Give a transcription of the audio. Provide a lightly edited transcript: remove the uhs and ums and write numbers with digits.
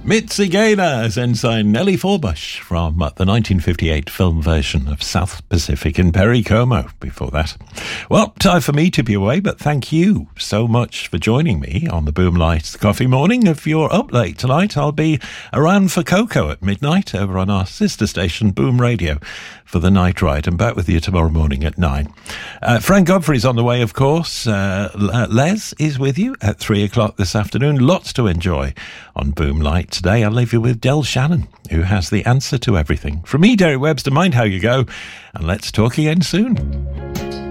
Mitzi Gaynor as Ensign Nellie Forbush from the 1958 film version of South Pacific in Perry Como before that. Well, time for me to be away, but thank you so much for joining me on the Boomlight Coffee Morning. If you're up late tonight, I'll be around for Cocoa at midnight over on our sister station, Boom Radio, for the night ride. I'm back with you tomorrow morning at 9. Frank Godfrey's on the way, of course. Les is with you at 3 o'clock this afternoon. Lots to enjoy on Boomlight. Today I'll leave you with Del Shannon, who has the answer to everything. From me, Derek Webster, mind how you go, and let's talk again soon.